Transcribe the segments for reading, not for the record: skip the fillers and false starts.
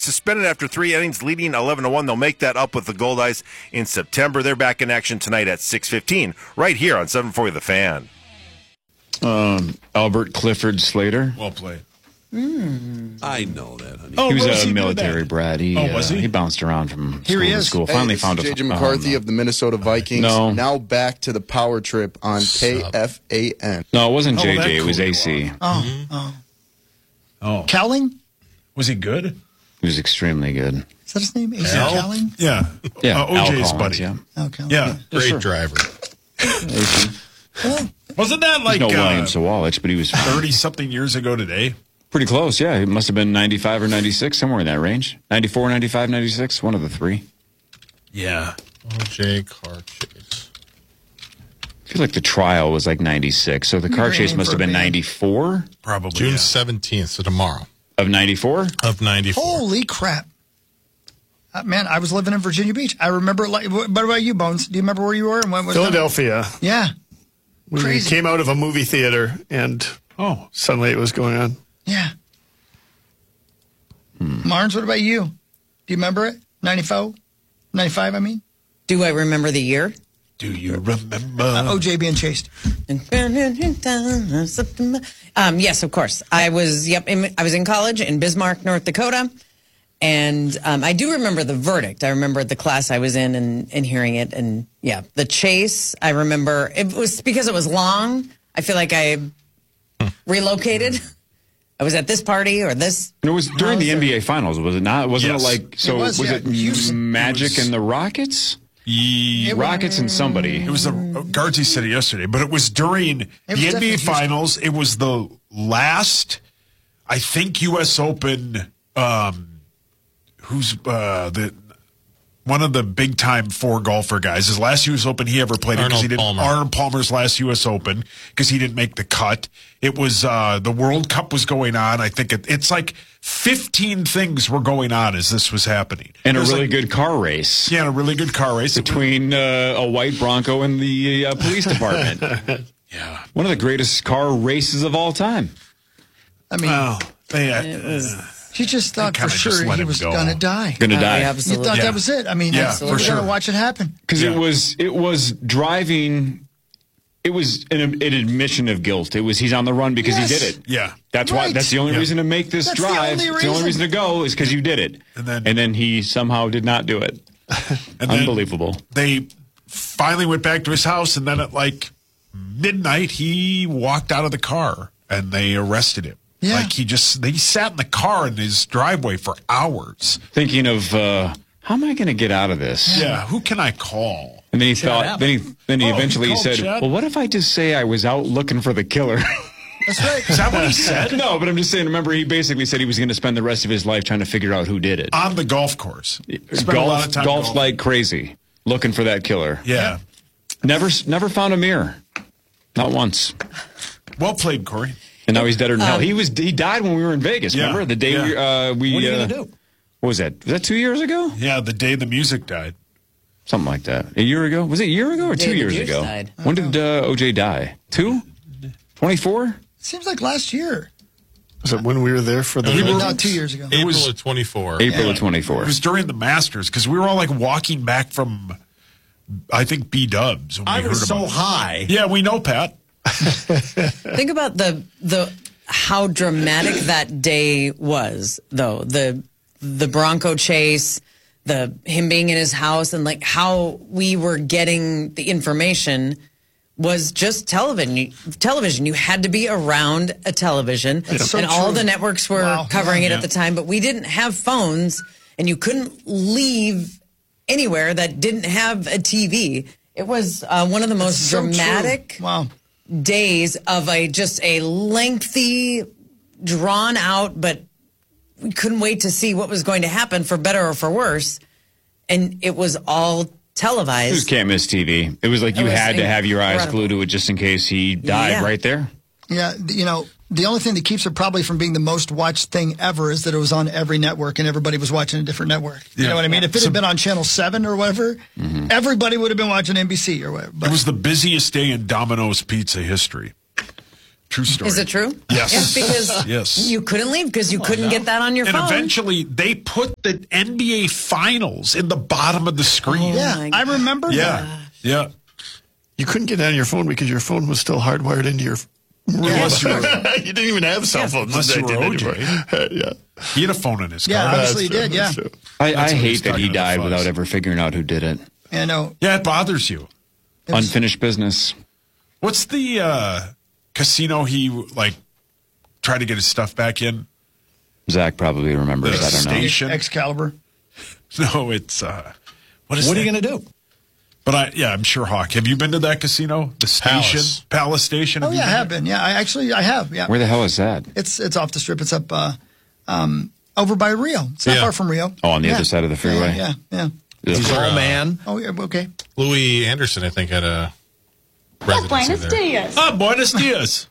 suspended after 3 innings, leading 11-1. They'll make that up with the Goldeyes in September. They're back in action tonight at 6:15, right here on 740 The Fan. Albert Clifford Slater. Well played. I know that, honey. He was a military brat. Was he? He bounced around from Here school he to is. school. Hey, Finally this found is a J.J. McCarthy of the Minnesota Vikings. No. Now back to the power trip on KFAN. No, it wasn't Oh, JJ. that It was cool. AC. Oh. Cowling? Was he good? He was extremely good. Is that his name? AC Al? Cowling? Yeah. Yeah, Al OJ's Collins, buddy. Yeah. Oh, Cowling. Yeah. Great driver. AC. Well, Wasn't that like No William Sawalich, but he was 30-something years ago today? pretty close. Yeah, he must have been 95 or 96, somewhere in that range. 94, 95, 96, one of the three. Yeah. O.J. Car Chase. I feel like the trial was like 96, so the car Great chase name must for have a been band. 94 Probably. June yeah. 17th, so tomorrow of 94. of 94. holy crap. Man, I was living in Virginia Beach. I remember, like, what about you, Bones? Do you remember where you were and when was Philadelphia. that? Yeah. We Crazy. came out of a movie theater, and suddenly it was going on. Yeah. Marnes, what about you? Do you remember it? 94? 95, I mean? Do I remember the year? Do you remember? OJ being chased. Yes, of course. I was in college in Bismarck, North Dakota, and I do remember the verdict. I remember the class I was in and hearing it, and yeah, the chase. I remember it was because it was long. I feel like I relocated. I was at this party or this. And it was during the house or- NBA Finals, was it not? Wasn't Yes. it like so? It was, was yeah. it Houston. Magic It was- and the Rockets? It Rockets and somebody. was the Guardsy said it yesterday, but it was during the was NBA definitely Houston. Finals. It was the last, I think, U.S. Open. Who's one of the big time 4 golfer guys? His last U.S. Open he ever played. Arnold He didn't, Palmer. Arnold Palmer's last U.S. Open because he didn't make the cut. It was the World Cup was going on. I think it's like 15 things were going on as this was happening. And a There's really like- good car race Yeah, a really good car race between a white Bronco and the police department. Yeah. One of the greatest car races of all time. I mean, Well, he just thought for kinda just sure let he him was go. going to die. Going to die. You Absolutely. thought Yeah. that was it. I mean, Yeah, we're for going to sure. watch it happen. Because Yeah. it was driving. It was an admission of guilt. It was he's on the run because Yes. he did it. Yeah. That's why. Right. That's the only Yeah. reason to make this That's the drive. only It's the only reason. reason to go is because you did it. And then- he somehow did not do it. And then Unbelievable. They finally went back to his house, and then at like midnight, he walked out of the car, and they arrested him. Yeah. Like they sat in the car in his driveway for hours. Thinking of how am I going to get out of this? Yeah, who can I call? And then he thought. Then he Oh, eventually he called said, Chad? "Well, what if I just say I was out looking for the killer?" That's right. Is that what he said? No, but I'm just saying. Remember, he basically said he was going to spend the rest of his life trying to figure out who did it. On the golf course. Spent a lot of time Golf golfing. like crazy, looking for that killer. Yeah. Never found a mirror, not once. Well played, Corey. And now he's dead or in hell. He died when we were in Vegas. Yeah, Remember the day yeah. we What are you going to do? What was that? Was that 2 years ago? Yeah, the day the music died. Something like that. A year ago? Was it a year ago or Day 2 the years Juice ago? died. When did OJ die? 2? 24? Seems like last year. Was it when we were there for the No, 2 years ago. April of 24. April of It 24. was during the Masters because we were all like walking back from, I think, B-Dubs. I was so high. Yeah, we know, Pat. Think about the how dramatic that day was, though. The Bronco chase, him being in his house, and like how we were getting the information was just television. You had to be around a television, so and all true. the networks were Wow. covering it Yeah. at the time. But we didn't have phones, and you couldn't leave anywhere that didn't have a TV. It was one of the most So true. dramatic Wow. days of just a lengthy, drawn out, but we couldn't wait to see what was going to happen, for better or for worse. And it was all You televised. can't miss TV. It was like you It was had to have your eyes incredible. glued to it just in case he died Yeah. right there. Yeah, the only thing that keeps it probably from being the most watched thing ever is that it was on every network and everybody was watching a different network. You know what I mean? If it had been on Channel 7 or whatever, everybody would have been watching NBC or whatever. It But was the busiest day in Domino's Pizza history. True story. Is it true? Yes. Yeah, because Yes. you couldn't leave because you couldn't get that on your And phone. eventually, they put the NBA Finals in the bottom of the screen. Yeah, I remember that. Yeah. Yeah. You couldn't get it on your phone because your phone was still hardwired into your room. Unless you were- You didn't even have cell phones. Unless you were in OJ. 1984. Yeah. He had a phone in his car. Yeah, obviously he did, yeah. That's true. I what hate he's that he talking about, died Fuzz. without ever figuring out who did it. I know. Yeah, it bothers you. Unfinished business. What's the casino he tried to get his stuff back in? Zach probably remembers. The I don't know. station? Excalibur. No, it's what is What are you that? going to do? But I'm sure Hawk. Have you been to that casino? The station, Palace Station. Oh you yeah, I been have been. Yeah, I have. Yeah, Where the hell is that? it's off the strip. It's up over by Rio. It's not Yeah. far from Rio. Oh, on the Yeah. other side of the freeway. Yeah. Ugh. He's all man. Oh, yeah. Okay. Louis Anderson, I think, had a residency there. Ah, Buenos Dias.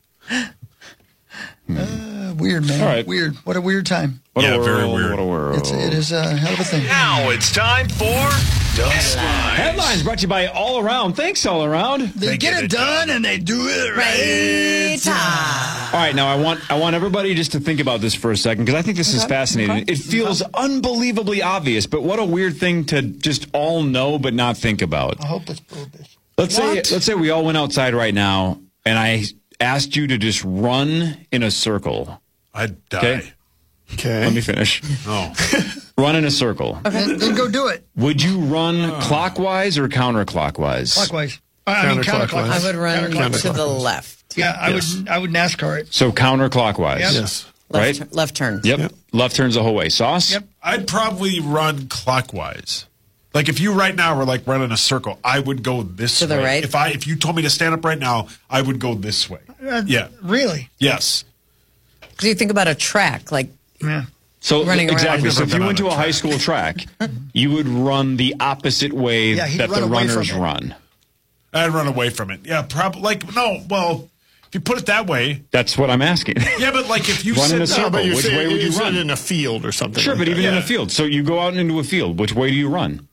Weird, man. All right. Weird. What a weird time. What Yeah, a world, very weird. What a world. It is a hell of a thing. Now it's time for Headlines. Headlines brought to you by All Around. Thanks, All Around. They get it done and they do it right. All right, now I want everybody just to think about this for a second because I think this is fascinating. Okay. It feels unbelievably obvious, but what a weird thing to just all know but not think about. I hope it's prohibition. Let's say we all went outside right now and I asked you to just run in a circle. I'd die. Okay. Okay. Let me finish. Oh. Run in a circle. Then go do it. Would you run clockwise or counterclockwise? Clockwise. I mean Counterclockwise. I would run Counterclockwise. to the left. Yeah, I would NASCAR it. So counterclockwise. Yep. Yes. Right? Left turn. Yep. Left turns the whole way. Sauce? Yep. I'd probably run clockwise. Like if you right now were like running a circle, I would go this To the way. right? If you told me to stand up right now, I would go this way. Yeah. Really? Yes. Because you think about a track, like Yeah. So Running around. exactly. I've So never if you been went on to a a high track. school track, you would run the opposite way Yeah, he'd that run the away from runners it. run. I'd run away from it. Yeah, probably. Well, if you put it that way. That's what I'm asking. Yeah, but like if you Run in a sit circle. down, Which way would you run? in a field or something? Sure, like but that. even in Yeah. a field. So you go out into a field. Which way do you run?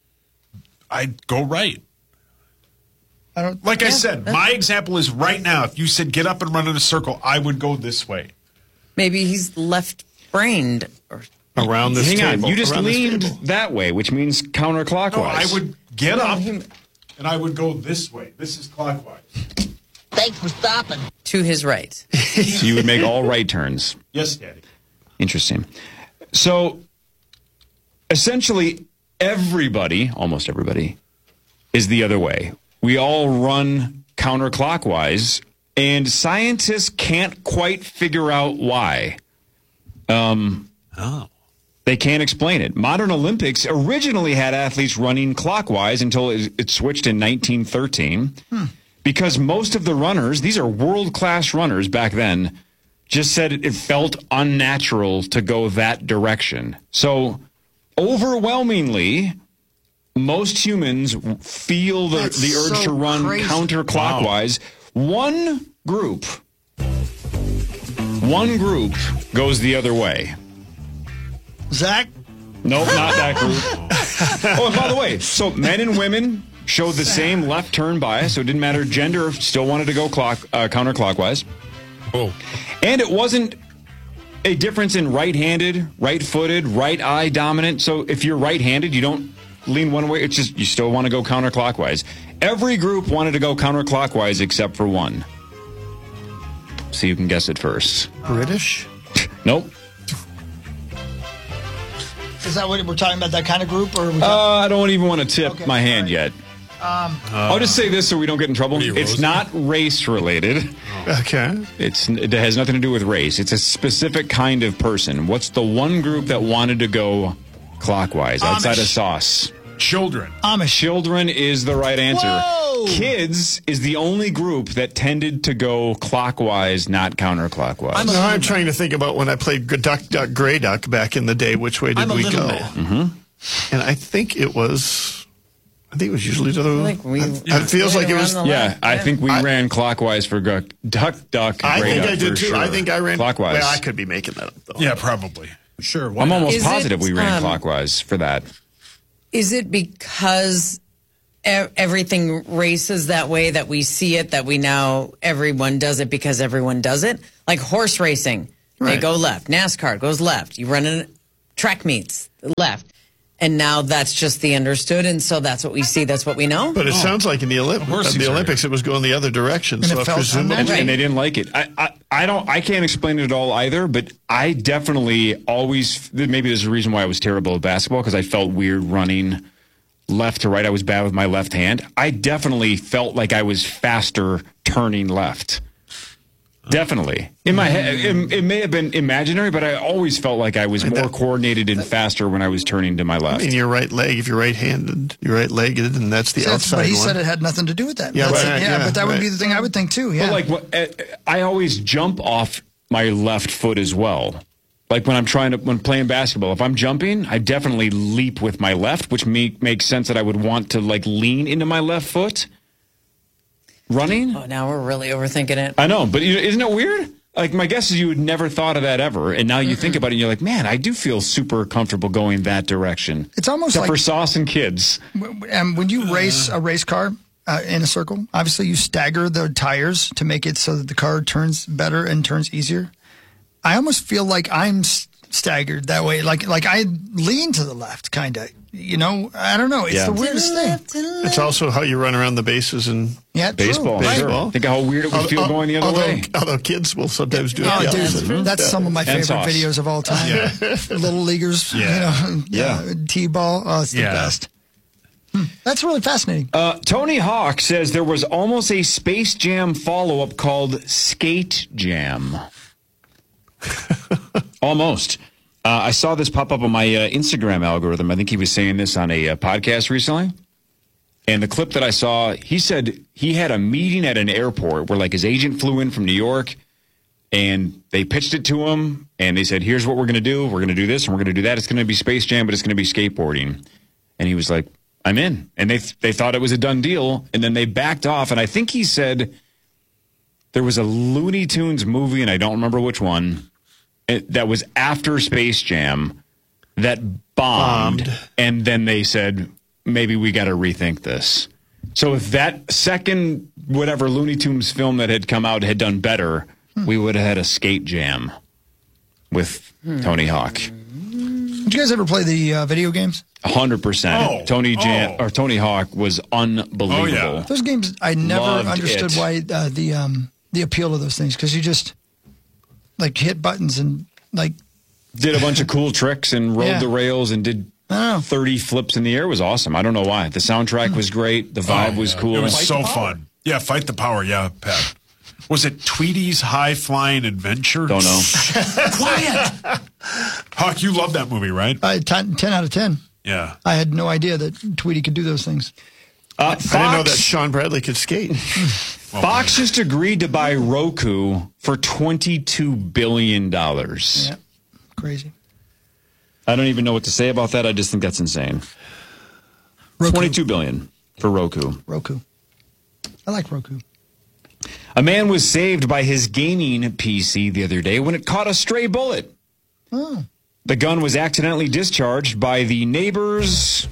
I'd go right. I don't. Like I said, my example is right now. If you said get up and run in a circle, I would go this way. maybe he's left-brained. Or around this Hang table. on. You just around this leaned table. that way, which means counterclockwise. No, I would get up he- and I would go this way. This is clockwise. Thanks for stopping. to his right. So you would make all right turns. Yes, Daddy. Interesting. So essentially, everybody, almost everybody, is the other way. We all run counterclockwise, and scientists can't quite figure out why. They can't explain it. Modern Olympics originally had athletes running clockwise until it switched in 1913. Because most of the runners, these are world-class runners back then, just said it felt unnatural to go that direction. So overwhelmingly, most humans feel the urge so to run crazy. counterclockwise. One group goes the other way. Zach. Nope, not that group. Oh, and by the way, so men and women showed the same left turn bias, so it didn't matter gender, still wanted to go counterclockwise. Oh, And it wasn't a difference in right-handed, right-footed, right eye dominant. So if you're right-handed, you don't lean one way. It's just you still want to go counterclockwise. Every group wanted to go counterclockwise except for one. So you can guess it first. British? Nope. Is that what we're talking about? That kind of group, or are we I don't even want to tip Okay, my hand all yet. I'll just say this so we don't get in trouble. you, It's Rose? not race related. Okay. It has nothing to do with race. It's a specific kind of person. What's the one group that wanted to go clockwise outside of Amish. sauce? Children. Amish? Children is the right answer. Whoa! Kids is the only group that tended to go clockwise, not counterclockwise. Now I'm trying to think about when I played Duck, Duck, Grey Duck back in the day. Which way did we go? And I think it was usually to the. Like we- it feels like it was. around the Yeah, left, I think we ran clockwise for duck, duck. I gray think duck I did for too. Sure. I think I ran clockwise. Well, I could be making that up though. Yeah, probably. Sure. I'm almost Is positive it, we ran clockwise for that. Is it because everything races that way, that we see it, that we now everyone does it because everyone does it. Like horse racing, they go left. NASCAR goes left. You run in track meets, left. And now that's just the understood, and so that's what we see. That's what we know. But it sounds like in the Olympics, it was going the other direction. And so it felt unnatural. And they didn't like it. I can't explain it at all either, but I definitely always, maybe there's a reason why I was terrible at basketball, because I felt weird running left to right. I was bad with my left hand. I definitely felt like I was faster turning left. Definitely. In my head, it may have been imaginary, but I always felt like I was more coordinated and faster when I was turning to my left. I mean, your right leg, if you're right-handed, you're right-legged, and that's the outside But he one. said it had nothing to do with that. Yeah, but that would be the thing I would think too. Yeah. But like, I always jump off my left foot as well. Like when playing basketball, if I'm jumping, I definitely leap with my left, which makes sense that I would want to like lean into my left foot. Running? Oh, now we're really overthinking it. I know, but isn't it weird? Like, my guess is you would never thought of that ever, and now you think about it, and you're like, man, I do feel super comfortable going that direction. It's almost except like for sauce and kids. And when you race a race car in a circle, obviously you stagger the tires to make it so that the car turns better and turns easier. I almost feel like I'm staggered that way. Like I lean to the left, kind of. You know, I don't know. It's the weirdest thing. It's also how you run around the bases in baseball. True. Sure. Think how weird it would feel going the other way. Although kids will sometimes do it. Oh, the dude, opposite. that's some of my favorite sauce. videos of all time. Little leaguers, T-ball. Oh, it's the best. That's really fascinating. Tony Hawk says there was almost a Space Jam follow-up called Skate Jam. Almost. I saw this pop up on my Instagram algorithm. I think he was saying this on a podcast recently. And the clip that I saw, he said he had a meeting at an airport where like his agent flew in from New York and they pitched it to him. And they said, here's what we're going to do. We're going to do this and we're going to do that. It's going to be Space Jam, but it's going to be skateboarding. And he was like, I'm in. And they thought it was a done deal. And then they backed off. And I think he said there was a Looney Tunes movie, and I don't remember which one, that was after Space Jam that bombed. And then they said, maybe we got to rethink this. So if that second whatever Looney Tunes film that had come out had done better, we would have had a Skate Jam with Tony Hawk. Did you guys ever play the video games? 100%. Tony Hawk was unbelievable. Oh, yeah. Those games, I never Loved understood it. why the appeal of those things, because you just like hit buttons and like Did a bunch of cool tricks and rode the rails and did 30 flips in the air. It was awesome. I don't know why. The soundtrack was great. The vibe was cool. It was so fun. Yeah, Fight the Power. Yeah, Pat. Was it Tweety's High Flying Adventure? Don't know. Quiet. Hawk, you love that movie, right? 10 out of 10. Yeah. I had no idea that Tweety could do those things. I didn't know that Sean Bradley could skate. Fox just agreed to buy Roku for $22 billion. Yeah, crazy. I don't even know what to say about that. I just think that's insane. Roku. $22 billion for Roku. Roku. I like Roku. A man was saved by his gaming PC the other day when it caught a stray bullet. Oh. The gun was accidentally discharged by the neighbor's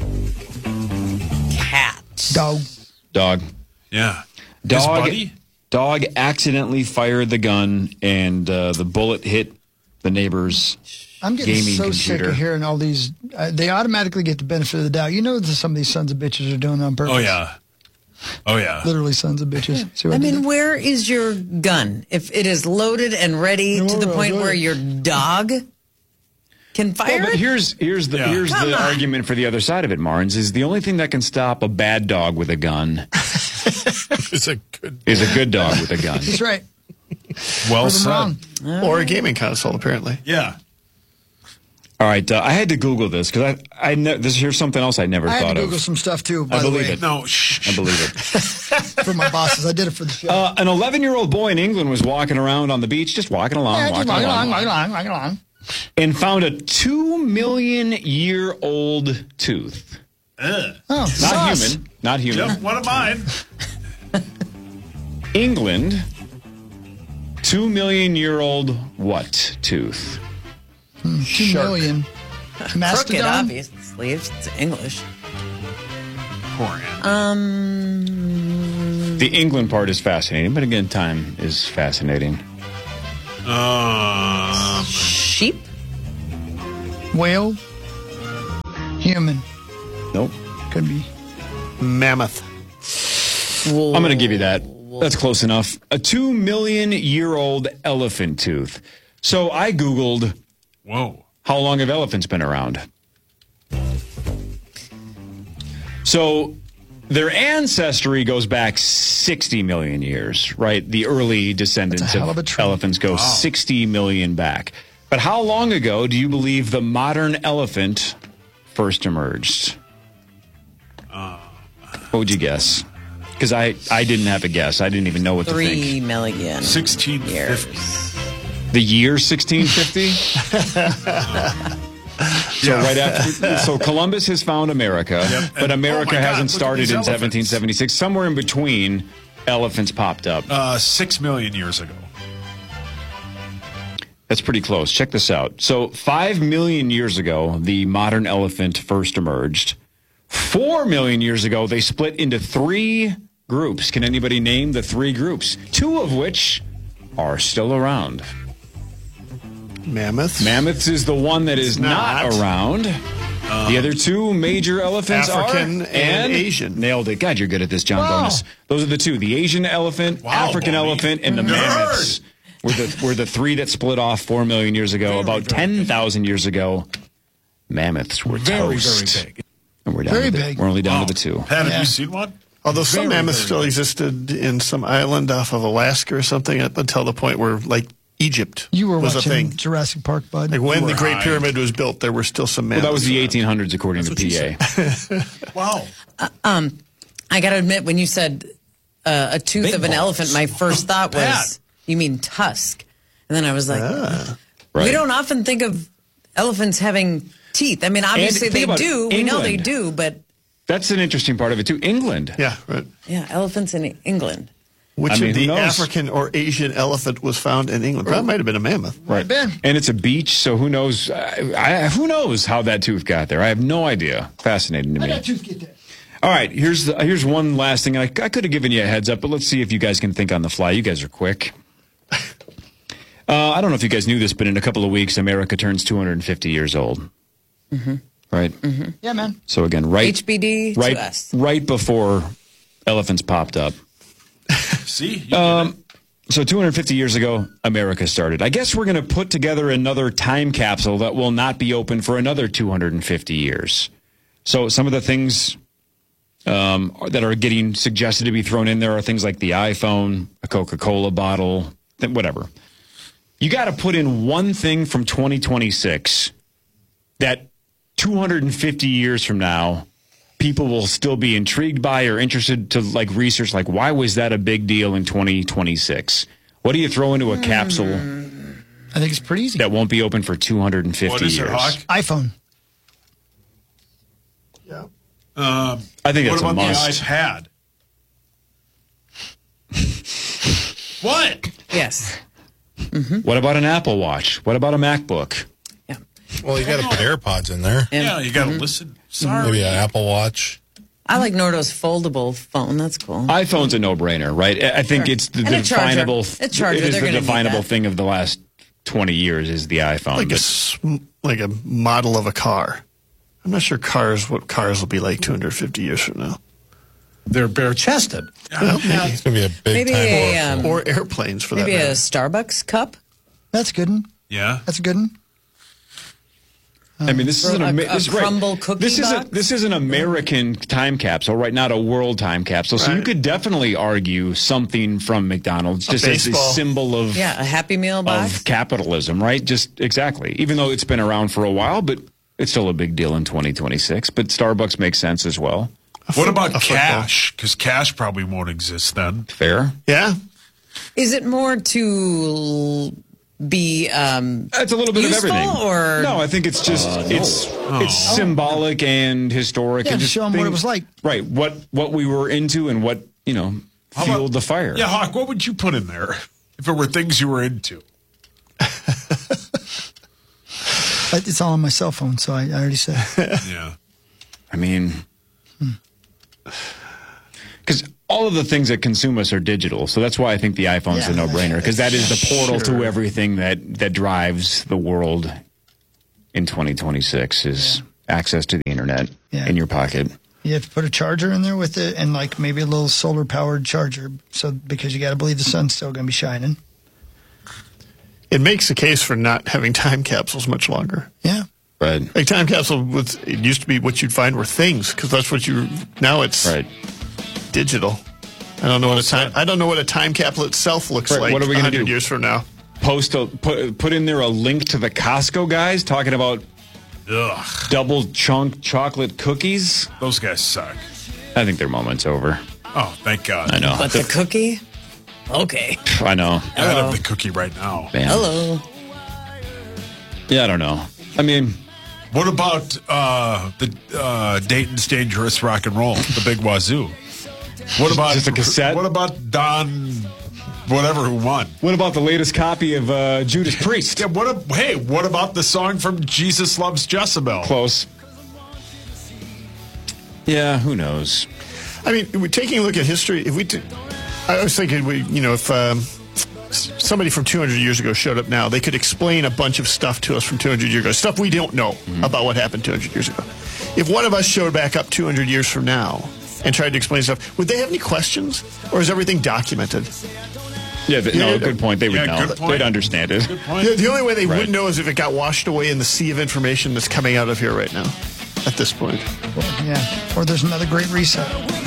Cat. Dog. Yeah. His buddy? Dog accidentally fired the gun, and the bullet hit the neighbor's I'm getting gaming so computer. sick of hearing all these. They automatically get the benefit of the doubt. You know that some of these sons of bitches are doing it on purpose. Oh, yeah. Oh, yeah. Literally sons of bitches. See what I did mean, there? where is your gun? If it is loaded and ready to the point where your dog can fire Well, but it? here's the argument for the other side of it, Marnes, is the only thing that can stop a bad dog with a gun It's a is a good dog with a gun. He's right. well Prove him said. wrong. Or a gaming console, apparently. Yeah. All right, I had to Google this because here's something else I never I had thought to Google of. some stuff too, by I the believe way, it. No, shh. I believe it. for my bosses. I did it for the show. An 11-year-old boy in England was walking around on the beach, just walking along, Walking along. and found a 2 million year old tooth. Oh, Not sauce. human. Not human. Yep, one of mine. England, 2 million year old what tooth? 2 million. Crooked, Mastodon. obviously. It's English. Poor Andy. The England part is fascinating, but again, time is fascinating. Sheep? Whale? Human? Nope. Could be. Mammoth. I'm going to give you that. That's close enough. A 2 million year old elephant tooth. So I Googled, Whoa. how long have elephants been around? So their ancestry goes back 60 million years, right? The early descendants That's a hell of a tree. elephants go 60 million back. But how long ago do you believe the modern elephant first emerged? What would you guess? Because I didn't have a guess. I didn't even know what to 3 think. million 1650. years. The year 1650? So right after, so Columbus has found America, but America Oh my God, hasn't look at started these in elephants. 1776. Somewhere in between, elephants popped up. 6 million years ago. That's pretty close. Check this out. So 5 million years ago, the modern elephant first emerged. 4 million years ago, they split into 3 groups. Can anybody name the 3 groups? 2 of which are still around. Mammoths. Mammoths is the one that is not not. around. The other 2 major elephants African are and Asian. Nailed it. God, you're good at this, John Bonus. Those are the 2: the Asian elephant, Wow, African Bonnie. elephant, and the mammoths. Were the 3 that split off 4 million years ago. About 10,000 years ago, mammoths were Very, toast. very big. And we're down Very to big. We're only down to the 2. Pat, have Yeah. you seen one? Although some Very, mammoths very still big. existed in some island off of Alaska or something up until the point where, like, Egypt You were was a watching thing. Jurassic Park, bud. Like when You the were Great high. Pyramid was built, there were still some Well, mammoths. that was the around. 1800s, according That's to what you PA. Wow. I got to admit, when you said a tooth Big of an balls. elephant, my first thought was, Pat. you mean tusk. And then I was like, Right. we don't often think of elephants having teeth. I mean, obviously think they about do. We know they England. do, but That's an interesting part of it, too. England. Yeah, right. yeah, elephants in England. Which I mean, of who the knows? African or Asian elephant was found in England? That might have been a mammoth. Right. been. And it's a beach, so who knows? Who knows how that tooth got there? I have no idea. Fascinating to me. All right, here's one last thing. I could have given you a heads up, but let's see if you guys can think on the fly. You guys are quick. I don't know if you guys knew this, but in a couple of weeks, America turns 250 years old. Mm-hmm. Right? Mm-hmm. Yeah, man. So again, right HBD right, to us. right before elephants popped up. See? You did it. So 250 years ago, America started. I guess we're going to put together another time capsule that will not be open for another 250 years. So some of the things that are getting suggested to be thrown in there are things like the iPhone, a Coca-Cola bottle, whatever. You got to put in one thing from 2026 that 250 years from now, people will still be intrigued by or interested to like research, like, why was that a big deal in 2026? What do you throw into a capsule I think it's pretty easy. that won't be open for 250 What is years? it, Hawk? iPhone. Yeah. I think What that's a about the must. iPad? What? Yes. What about an Apple Watch? What about a MacBook? Yeah. Well, you got to put AirPods in there. Yeah, you got to listen. Sorry. Maybe an Apple Watch. I like Nordo's foldable phone. That's cool. iPhone's a no-brainer, right? I think Sure. it's the And a charger. definable. A charger, It is they're the gonna need definable that. thing of the last 20 years is the iPhone. Like a model of a car. I'm not sure what cars will be like 250 years from now. They're bare-chested. It's going to be a big Maybe time. a Or airplanes, for that maybe a matter. Starbucks cup. That's a good one. Yeah. That's a good one. I mean, this is an A this is right. crumble cookie This is box? this is an American time capsule, right? Not a world time capsule. So you Right. could definitely argue something from McDonald's just as a baseball. symbol of Yeah, a Happy Meal box. of capitalism, right? Just exactly. Even though it's been around for a while, but it's still a big deal in 2026. But Starbucks makes sense as well. What about a football. cash? Because cash probably won't exist then. Fair. Yeah. Is it more to be It's a little bit useful, of everything. or No, I think it's just it's symbolic and historic Yeah, and to just show 'em what it things- was like. Right. What we were into and what, How fueled about- the fire. Yeah, Hawk, what would you put in there if it were things you were into? It's all on my cell phone, so I already said. Yeah. I mean, Because all of the things that consume us are digital. So that's why I think the iPhone's a no-brainer. Because that is the portal to everything that drives the world in 2026 is access to the internet in your pocket. You have to put a charger in there with it and like maybe a little solar powered charger. So because you got to believe the sun's still going to be shining. It makes a case for not having time capsules much longer. Yeah. Right. Like time capsule it used to be what you'd find were things because that's what now it's digital. I don't know what a time capsule itself looks like. What are we going to do? Years from now? Put in there a link to the Costco guys talking about double chunk chocolate cookies. Those guys suck. I think their moment's over. Oh, thank God. I know. But the cookie? Okay. I know. I have the cookie right now. Bam. Hello. Yeah, I don't know. I mean, what about the Dayton's Dangerous Rock and Roll, the Big Wazoo? What about just a cassette? What about Don, whatever who won? What about the latest copy of Judas Priest? Yeah. What about the song from Jesus Loves Jezebel? Close. Yeah, who knows? I mean, we're taking a look at history. I was thinking, if somebody from 200 years ago showed up now, they could explain a bunch of stuff to us from 200 years ago, stuff we don't know about what happened 200 years ago. If one of us showed back up 200 years from now and tried to explain stuff, would they have any questions, or is everything documented? Yeah, good point. They would know. They'd understand it. The only way they wouldn't know is if it got washed away in the sea of information that's coming out of here right now, at this point. Yeah, or there's another great reset.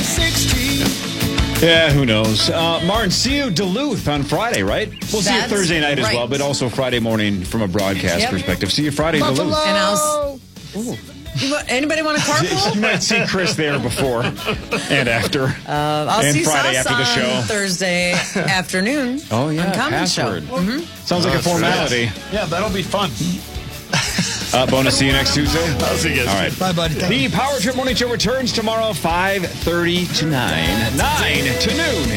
Yeah, who knows? Martin, see you Duluth on Friday, right? We'll see you Thursday night as well, but also Friday morning from a broadcast perspective. See you Friday, Buffalo! Duluth. And I'll... Anybody want a carpool? You might see Chris there before and after. I'll and see Friday Sauce after the show. on Thursday afternoon. Oh, yeah, on Comedy Show. Mm-hmm. Sounds like a formality. Yeah, that'll be fun. Bonus, see you next Tuesday. I'll see you guys. All right. Bye, buddy. The Power Trip Morning Show returns tomorrow, 5:30 to 9 to noon.